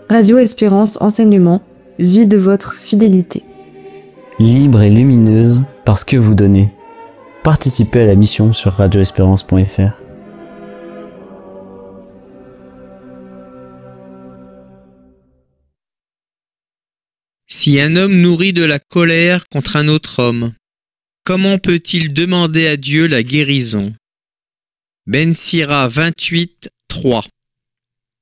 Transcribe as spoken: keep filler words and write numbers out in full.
Radio Espérance Enseignement, vie de votre fidélité. Libre et lumineuse parce que vous donnez. Participez à la mission sur radio espérance point f r. Si un homme nourrit de la colère contre un autre homme, comment peut-il demander à Dieu la guérison? Ben Sira vingt-huit, trois.